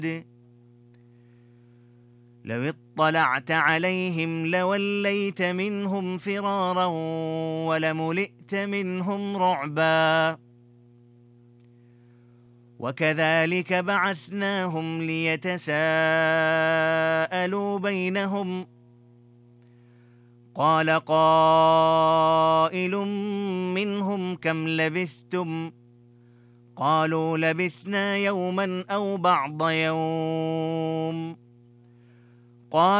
لو اطلعت عليهم لوليت منهم فرارا ولملئت منهم رعبا وكذلك بعثناهم ليتساءلوا بينهم قال قائل منهم كم لبثتم قالوا لبثنا يوما أو بعض يوم قال